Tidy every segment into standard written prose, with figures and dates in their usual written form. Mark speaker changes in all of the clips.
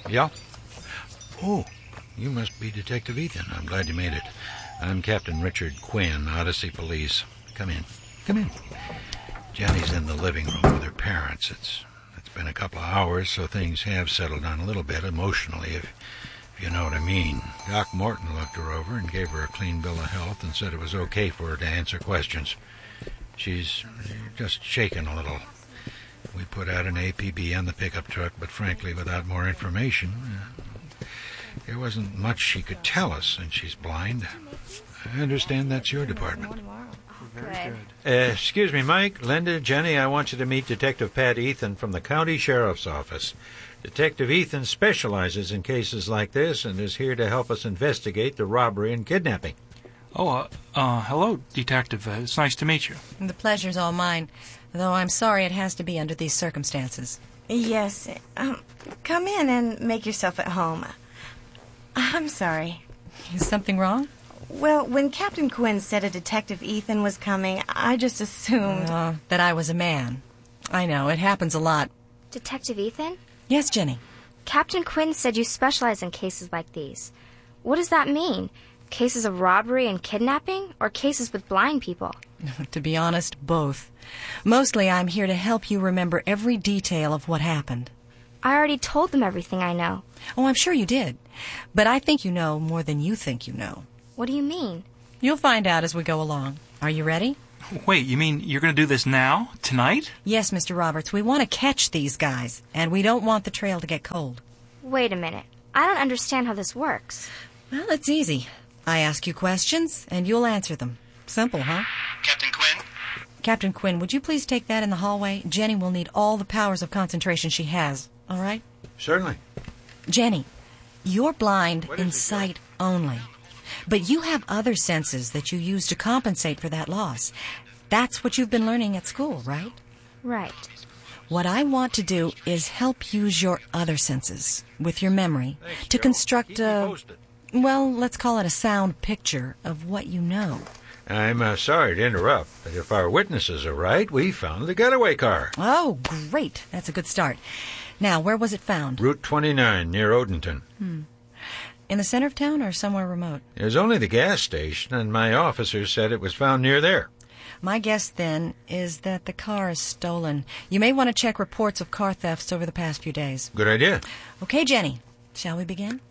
Speaker 1: Yeah? Oh, you must be Detective Ethan. I'm glad you made it. I'm Captain Richard Quinn, Odyssey Police. Come in. Come in. Jenny's in the living room with her parents. It's been a couple of hours, so things have settled down a little bit emotionally, if you know what I mean. Doc Morton looked her over and gave her a clean bill of health and said it was okay for her to answer questions. She's just shaking a little. We put out an APB on the pickup truck, but frankly, without more information, there wasn't much she could tell us, and she's blind. I understand that's your department.
Speaker 2: Very good.
Speaker 1: Excuse me, Mike, Linda, Jenny, I want you to meet Detective Pat Ethan from the County Sheriff's Office. Detective Ethan specializes in cases like this and is here to help us investigate the robbery and kidnapping.
Speaker 2: Hello, Detective. It's nice to meet you.
Speaker 3: The pleasure's all mine, though I'm sorry it has to be under these circumstances.
Speaker 4: Yes. Come in and make yourself at home. I'm sorry.
Speaker 3: Is something wrong?
Speaker 4: Well, when Captain Quinn said a Detective Ethan was coming, I just assumed...
Speaker 3: that I was a man. I know, it happens a lot.
Speaker 5: Detective Ethan?
Speaker 3: Yes, Jenny?
Speaker 5: Captain Quinn said you specialize in cases like these. What does that mean? Cases of robbery and kidnapping, or cases with blind people?
Speaker 3: To be honest, both. Mostly I'm here to help you remember every detail of what happened.
Speaker 5: I already told them everything I know.
Speaker 3: Oh, I'm sure you did. But I think you know more than you think you know.
Speaker 5: What do you mean?
Speaker 3: You'll find out as we go along. Are you ready?
Speaker 2: Wait, you mean you're going to do this now? Tonight?
Speaker 3: Yes, Mr. Roberts. We want to catch these guys, and we don't want the trail to get cold.
Speaker 5: Wait a minute. I don't understand how this works.
Speaker 3: Well, it's easy. I ask you questions, and you'll answer them. Simple, huh?
Speaker 6: Captain Quinn?
Speaker 3: Captain Quinn, would you please take that in the hallway? Jenny will need all the powers of concentration she has, all right?
Speaker 1: Certainly.
Speaker 3: Jenny, you're blind in sight only. But you have other senses that you use to compensate for that loss. That's what you've been learning at school, right?
Speaker 5: Right.
Speaker 3: What I want to do is help use your other senses, with your memory, to construct a... Well, let's call it a sound picture of what you know.
Speaker 1: I'm sorry to interrupt, but if our witnesses are right, we found the getaway car.
Speaker 3: Oh, great. That's a good start. Now, where was it found?
Speaker 1: Route 29, near Odenton.
Speaker 3: In the center of town or somewhere remote?
Speaker 1: It was only the gas station, and my officers said it was found near there.
Speaker 3: My guess, then, is that the car is stolen. You may want to check reports of car thefts over the past few days.
Speaker 1: Good idea.
Speaker 3: Okay, Jenny. Shall we begin?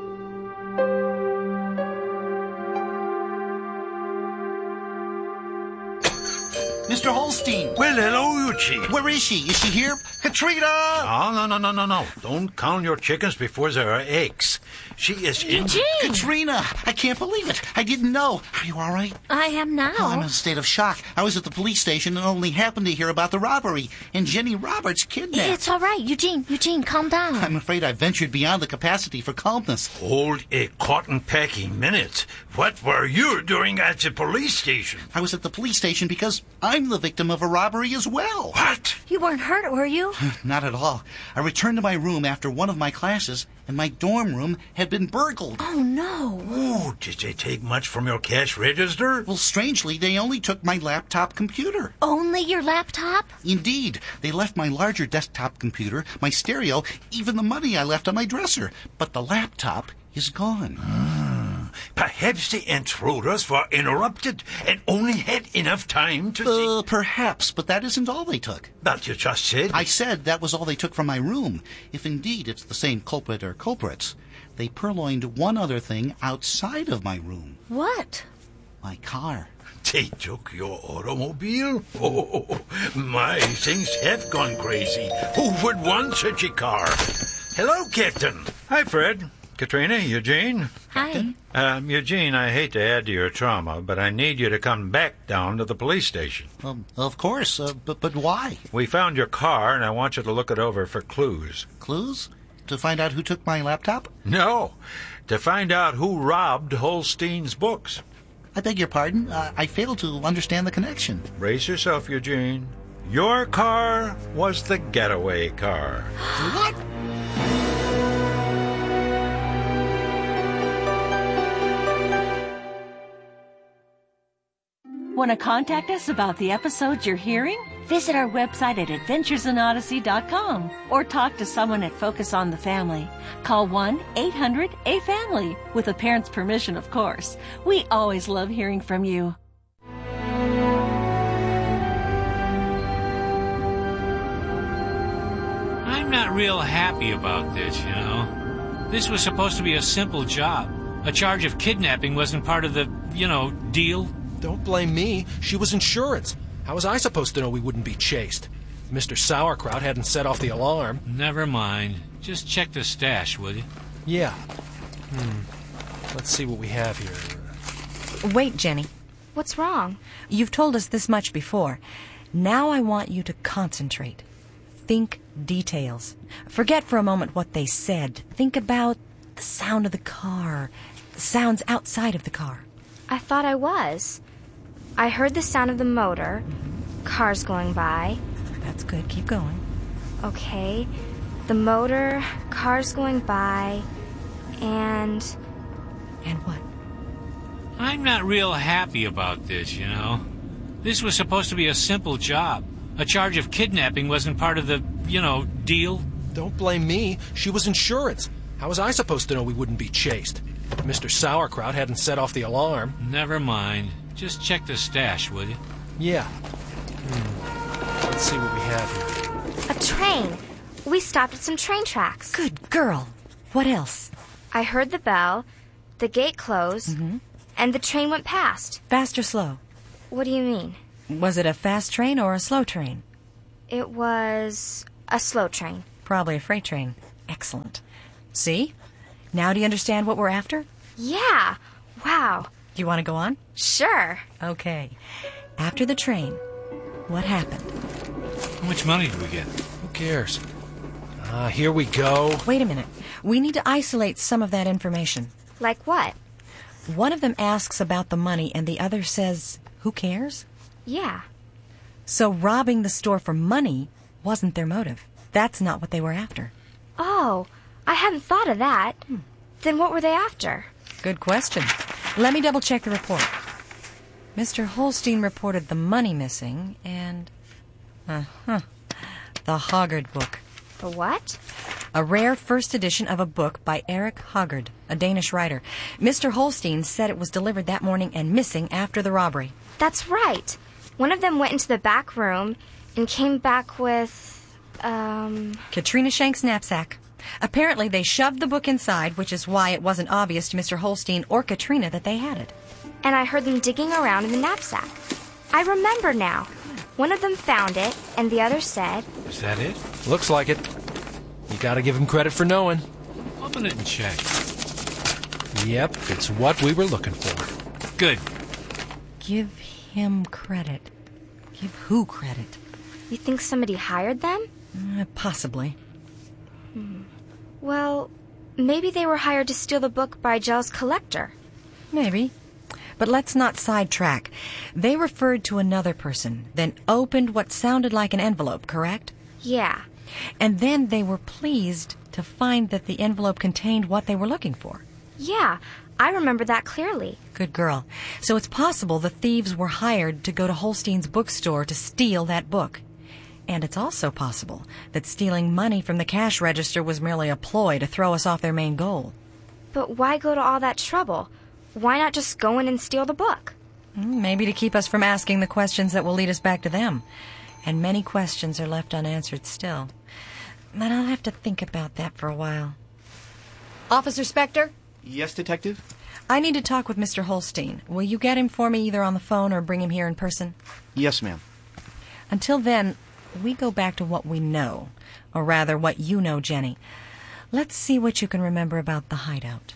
Speaker 6: Mr. Holstein!
Speaker 1: Well, hello, Eugene.
Speaker 6: Where is she? Is she here? Katrina!
Speaker 1: Oh, no. Don't count your chickens before there are eggs. She is in...
Speaker 7: Eugene!
Speaker 6: Katrina! I can't believe it. I didn't know. Are you all right?
Speaker 7: I am now.
Speaker 6: Oh, I'm in a state of shock. I was at the police station and only happened to hear about the robbery and Jenny Roberts kidnapped.
Speaker 7: It's all right, Eugene. Eugene, calm down.
Speaker 6: I'm afraid I ventured beyond the capacity for calmness.
Speaker 1: Hold a cotton-packing minute. What were you doing at the police station?
Speaker 6: I was at the police station because I'm the victim of a robbery as well.
Speaker 1: What?
Speaker 7: You weren't hurt, were you?
Speaker 6: Not at all. I returned to my room after one of my classes, and my dorm room had been burgled.
Speaker 7: Oh, no.
Speaker 1: Oh, did they take much from your cash register?
Speaker 6: Well, strangely, they only took my laptop computer.
Speaker 7: Only your laptop?
Speaker 6: Indeed. They left my larger desktop computer, my stereo, even the money I left on my dresser. But the laptop is gone.
Speaker 1: Perhaps the intruders were interrupted and only had enough time to see...
Speaker 6: Perhaps, but that isn't all they took.
Speaker 1: But you just said...
Speaker 6: I said that was all they took from my room. If indeed it's the same culprit or culprits. They purloined one other thing outside of my room.
Speaker 7: What?
Speaker 6: My car.
Speaker 1: They took your automobile? Oh, my, things have gone crazy. Who would want such a car? Hello, Captain. Hi, Fred. Katrina, Eugene.
Speaker 7: Hi.
Speaker 1: Eugene, I hate to add to your trauma, but I need you to come back down to the police station.
Speaker 6: Of course, but why?
Speaker 1: We found your car, and I want you to look it over for clues.
Speaker 6: Clues? To find out who took my laptop?
Speaker 1: No, to find out who robbed Holstein's books.
Speaker 6: I beg your pardon? I fail to understand the connection.
Speaker 1: Brace yourself, Eugene. Your car was the getaway car.
Speaker 6: What?
Speaker 8: Want to contact us about the episodes you're hearing? Visit our website at adventuresinodyssey.com or talk to someone at Focus on the Family. Call 1-800-A-FAMILY, with a parent's permission, of course. We always love hearing from you.
Speaker 9: I'm not real happy about this, you know. This was supposed to be a simple job. A charge of kidnapping wasn't part of the, deal.
Speaker 10: Don't blame me. She was insurance. How was I supposed to know we wouldn't be chased? Mr. Sauerkraut hadn't set off the alarm.
Speaker 9: Never mind. Just check the stash, will you?
Speaker 10: Yeah. Let's see what we have here.
Speaker 3: Wait, Jenny.
Speaker 5: What's wrong?
Speaker 3: You've told us this much before. Now I want you to concentrate. Think details. Forget for a moment what they said. Think about the sound of the car, the sounds outside of the car.
Speaker 5: I thought I was. I heard the sound of the motor, cars going by.
Speaker 3: That's good. Keep going.
Speaker 5: Okay. The motor, cars going by, and...
Speaker 3: And what?
Speaker 9: I'm not real happy about this, you know. This was supposed to be a simple job. A charge of kidnapping wasn't part of the, deal.
Speaker 10: Don't blame me. She was insurance. How was I supposed to know we wouldn't be chased? Mr. Sauerkraut hadn't set off the alarm.
Speaker 9: Never mind. Just check the stash, will you?
Speaker 10: Yeah. Let's see what we have here.
Speaker 5: a train. We stopped at some train tracks.
Speaker 3: Good girl. What else?
Speaker 5: I heard the bell, the gate closed, and the train went past.
Speaker 3: Fast or slow?
Speaker 5: What do you mean?
Speaker 3: Was it a fast train or a slow train?
Speaker 5: It was a slow train.
Speaker 3: Probably a freight train. Excellent. See? Now do you understand what we're after?
Speaker 5: Yeah. Wow.
Speaker 3: Do you want to go on?
Speaker 5: Sure.
Speaker 3: Okay. After the train, what happened?
Speaker 9: How much money did we get?
Speaker 10: Who cares? Here we go.
Speaker 3: Wait a minute. We need to isolate some of that information.
Speaker 5: Like what?
Speaker 3: One of them asks about the money and the other says, who cares?
Speaker 5: Yeah.
Speaker 3: So robbing the store for money wasn't their motive. That's not what they were after.
Speaker 5: Oh, I hadn't thought of that. Then what were they after?
Speaker 3: Good question. Let me double check the report. Mr. Holstein reported the money missing and... the Hoggard book.
Speaker 5: The what?
Speaker 3: A rare first edition of a book by Eric Hoggard, a Danish writer. Mr. Holstein said it was delivered that morning and missing after the robbery.
Speaker 5: That's right. One of them went into the back room and came back with,
Speaker 3: Katrina Shank's knapsack. Apparently they shoved the book inside, which is why it wasn't obvious to Mr. Holstein or Katrina that they had it.
Speaker 5: And I heard them digging around in the knapsack. I remember now. One of them found it, and the other said...
Speaker 9: Is that it?
Speaker 10: Looks like it. You gotta give him credit for knowing.
Speaker 9: Open it and check.
Speaker 10: Yep, it's what we were looking for.
Speaker 9: Good.
Speaker 3: Give him credit. Give who credit?
Speaker 5: You think somebody hired them?
Speaker 3: Possibly.
Speaker 5: Well, maybe they were hired to steal the book by Jell's collector.
Speaker 3: Maybe. But let's not sidetrack. They referred to another person, then opened what sounded like an envelope, correct?
Speaker 5: Yeah.
Speaker 3: And then they were pleased to find that the envelope contained what they were looking for.
Speaker 5: Yeah, I remember that clearly.
Speaker 3: Good girl. So it's possible the thieves were hired to go to Holstein's bookstore to steal that book. And it's also possible that stealing money from the cash register was merely a ploy to throw us off their main goal.
Speaker 5: But why go to all that trouble? Why not just go in and steal the book?
Speaker 3: Maybe to keep us from asking the questions that will lead us back to them. And many questions are left unanswered still. But I'll have to think about that for a while. Officer Spector?
Speaker 11: Yes, Detective?
Speaker 3: I need to talk with Mr. Holstein. Will you get him for me either on the phone or bring him here in person?
Speaker 11: Yes, ma'am.
Speaker 3: Until then, we go back to what we know. Or rather, what you know, Jenny. Let's see what you can remember about the hideout.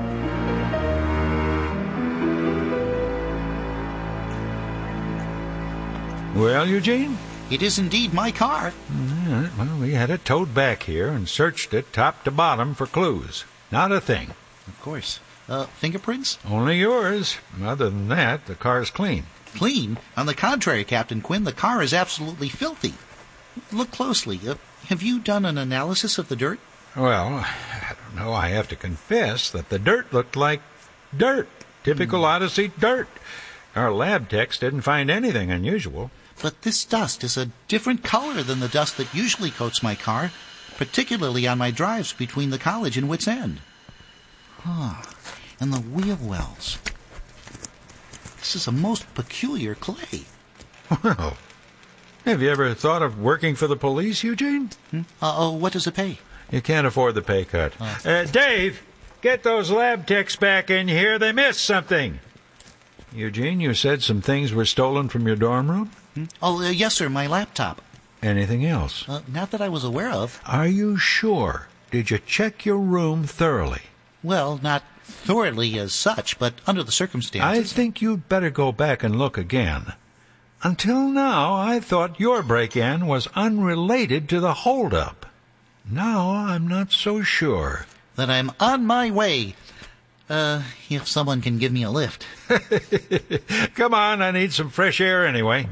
Speaker 1: Well, Eugene?
Speaker 6: It is indeed my car.
Speaker 1: Well, we had it towed back here and searched it top to bottom for clues. Not a thing.
Speaker 6: Of course. Fingerprints?
Speaker 1: Only yours. Other than that, the car's clean.
Speaker 6: Clean? On the contrary, Captain Quinn, the car is absolutely filthy. Look closely. Have you done an analysis of the dirt?
Speaker 1: Well, I don't know. I have to confess that the dirt looked like dirt. Typical Odyssey dirt. Our lab techs didn't find anything unusual.
Speaker 6: But this dust is a different color than the dust that usually coats my car, particularly on my drives between the college and Wits End. And the wheel wells. This is a most peculiar clay.
Speaker 1: Well, have you ever thought of working for the police, Eugene?
Speaker 6: What does it pay?
Speaker 1: You can't afford the pay cut. Dave, get those lab techs back in here. They missed something. Eugene, you said some things were stolen from your dorm room?
Speaker 6: Yes, sir, my laptop.
Speaker 1: Anything else?
Speaker 6: Not that I was aware of.
Speaker 1: Are you sure? Did you check your room thoroughly?
Speaker 6: Well, not thoroughly as such, but under the circumstances.
Speaker 1: I think you'd better go back and look again. Until now, I thought your break-in was unrelated to the hold-up. Now I'm not so sure.
Speaker 6: Then I'm on my way. If someone can give me a lift.
Speaker 1: Come on, I need some fresh air anyway.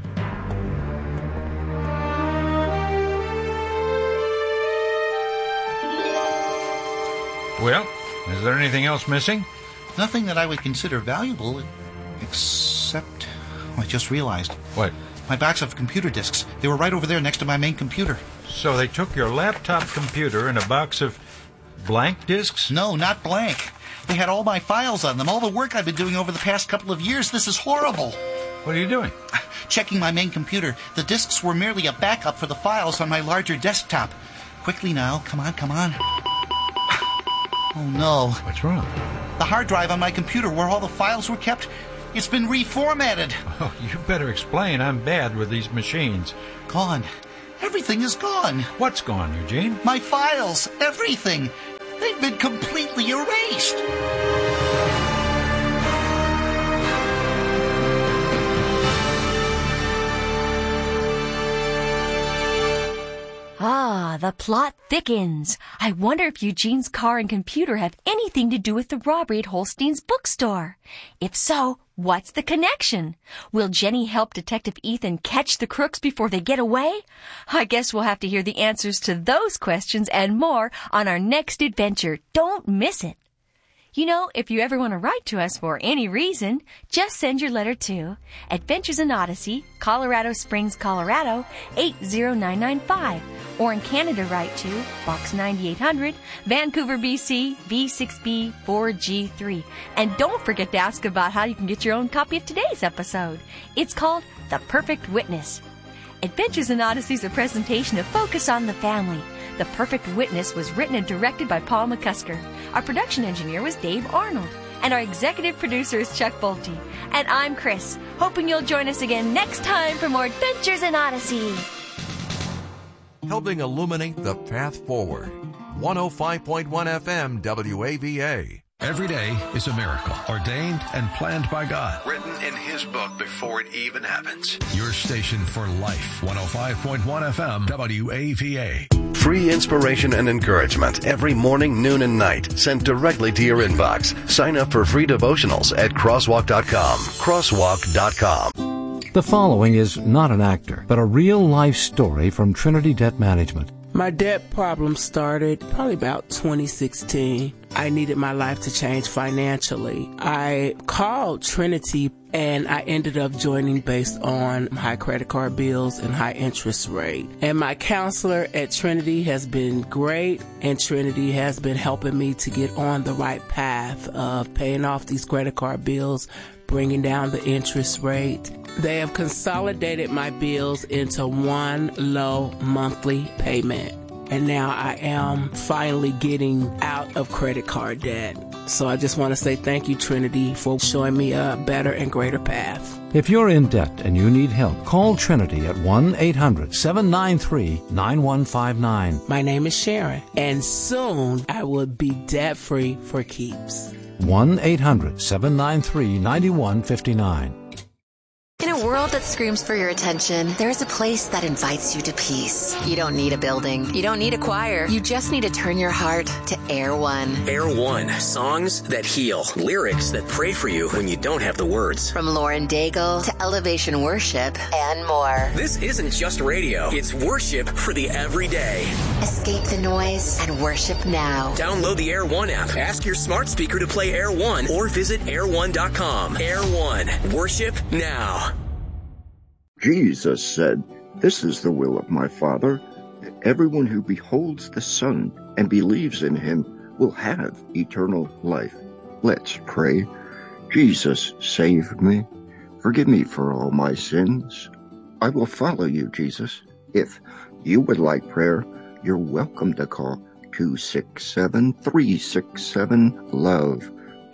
Speaker 1: Well, is there anything else missing?
Speaker 6: Nothing that I would consider valuable, except... I just realized.
Speaker 1: What?
Speaker 6: My box of computer disks. They were right over there next to my main computer.
Speaker 1: So they took your laptop computer and a box of blank disks?
Speaker 6: No, not blank. They had all my files on them, all the work I've been doing over the past couple of years. This is horrible.
Speaker 1: What are you doing?
Speaker 6: Checking my main computer. The disks were merely a backup for the files on my larger desktop. Quickly now. Come on. Oh, no.
Speaker 1: What's wrong?
Speaker 6: The hard drive on my computer where all the files were kept, it's been reformatted.
Speaker 1: Oh, you better explain. I'm bad with these machines.
Speaker 6: Gone. Everything is gone.
Speaker 1: What's gone, Eugene?
Speaker 6: My files. Everything. They've been completely erased.
Speaker 8: Ah, the plot thickens. I wonder if Eugene's car and computer have anything to do with the robbery at Holstein's bookstore. If so, what's the connection? Will Jenny help Detective Ethan catch the crooks before they get away? I guess we'll have to hear the answers to those questions and more on our next adventure. Don't miss it. You know, if you ever want to write to us for any reason, just send your letter to Adventures in Odyssey, Colorado Springs, Colorado, 80995. Or in Canada, write to Box 9800, Vancouver, BC, V6B 4G3. And don't forget to ask about how you can get your own copy of today's episode. It's called The Perfect Witness. Adventures in Odyssey is a presentation of Focus on the Family. The Perfect Witness was written and directed by Paul McCusker. Our production engineer was Dave Arnold. And our executive producer is Chuck Bolte. And I'm Chris, hoping you'll join us again next time for more Adventures in Odyssey.
Speaker 12: Helping illuminate the path forward. 105.1 FM WAVA.
Speaker 13: Every day is a miracle, ordained and planned by God.
Speaker 14: Written in His book before it even happens.
Speaker 13: Your station for life, 105.1 FM WAVA.
Speaker 14: Free inspiration and encouragement every morning, noon, and night. Sent directly to your inbox. Sign up for free devotionals at crosswalk.com. Crosswalk.com.
Speaker 15: The following is not an actor, but a real-life story from Trinity Debt Management.
Speaker 16: My debt problem started probably about 2016. I needed my life to change financially. I called Trinity and I ended up joining based on high credit card bills and high interest rate. And my counselor at Trinity has been great, and Trinity has been helping me to get on the right path of paying off these credit card bills, bringing down the interest rate. They have consolidated my bills into one low monthly payment. And now I am finally getting out of credit card debt. So I just want to say thank you, Trinity, for showing me a better and greater path.
Speaker 15: If you're in debt and you need help, call Trinity at 1-800-793-9159.
Speaker 16: My name is Sharon, and soon I will be debt-free for keeps.
Speaker 15: 1-800-793-9159.
Speaker 17: In a world world that screams for your attention, there's a place that invites you to peace. You don't need a building. You don't need a choir. You just need to turn your heart to Air One.
Speaker 18: Air One. Songs that heal. Lyrics that pray for you when you don't have the words.
Speaker 17: From Lauren Daigle to Elevation Worship and more.
Speaker 18: This isn't just radio. It's worship for the everyday.
Speaker 17: Escape the noise and worship now.
Speaker 18: Download the Air One app. Ask your smart speaker to play Air One or visit air1.com. Air One. Worship now.
Speaker 19: Jesus said, "This is the will of my Father, that everyone who beholds the Son and believes in him will have eternal life." Let's pray. Jesus, save me. Forgive me for all my sins. I will follow you, Jesus. If you would like prayer, you're welcome to call 267-367-LOVE.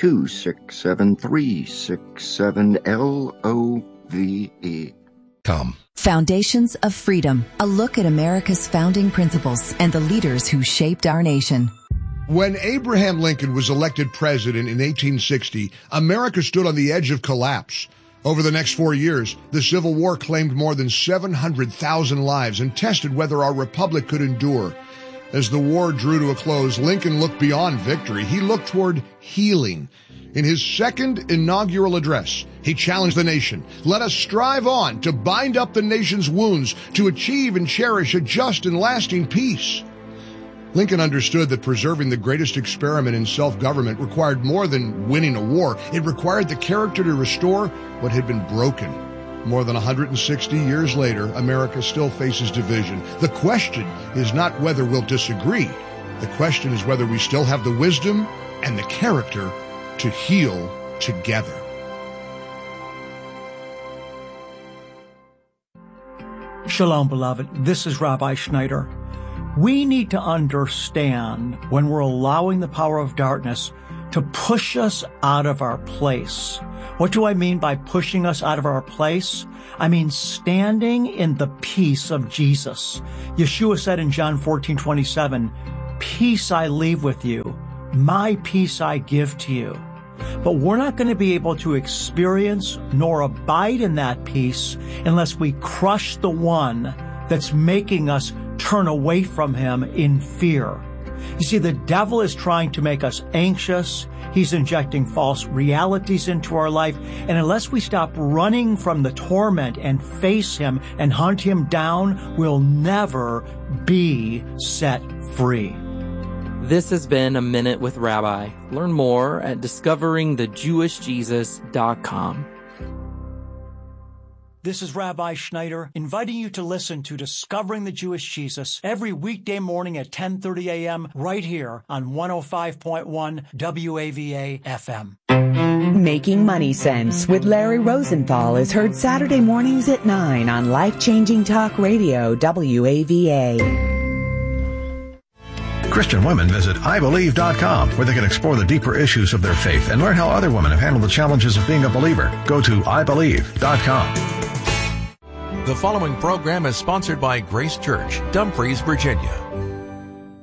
Speaker 19: 267-367-LOVE.
Speaker 20: Foundations of Freedom, a look at America's founding principles and the leaders who shaped our nation.
Speaker 21: When Abraham Lincoln was elected president in 1860, America stood on the edge of collapse. Over the next 4 years, the Civil War claimed more than 700,000 lives and tested whether our republic could endure. As the war drew to a close, Lincoln looked beyond victory. He looked toward healing. In his second inaugural address, he challenged the nation. Let us strive on to bind up the nation's wounds, to achieve and cherish a just and lasting peace. Lincoln understood that preserving the greatest experiment in self-government required more than winning a war. It required the character to restore what had been broken. More than 160 years later, America still faces division. The question is not whether we'll disagree. The question is whether we still have the wisdom and the character to heal together.
Speaker 22: Shalom, beloved. This is Rabbi Schneider. We need to understand when we're allowing the power of darkness to push us out of our place. What do I mean by pushing us out of our place? I mean standing in the peace of Jesus. Yeshua said in John 14:27, "Peace I leave with you, my peace I give to you." But we're not going to be able to experience nor abide in that peace unless we crush the one that's making us turn away from him in fear. You see, the devil is trying to make us anxious. He's injecting false realities into our life. And unless we stop running from the torment and face him and hunt him down, we'll never be set free.
Speaker 23: This has been A Minute with Rabbi. Learn more at discoveringthejewishjesus.com.
Speaker 22: This is Rabbi Schneider, inviting you to listen to Discovering the Jewish Jesus every weekday morning at 10:30 a.m. right here on 105.1 WAVA FM.
Speaker 24: Making Money Sense with Larry Rosenthal is heard Saturday mornings at 9 on Life-Changing Talk Radio, WAVA.
Speaker 13: Christian women visit IBelieve.com, where they can explore the deeper issues of their faith and learn how other women have handled the challenges of being a believer. Go to IBelieve.com.
Speaker 12: The following program is sponsored by Grace Church, Dumfries, Virginia.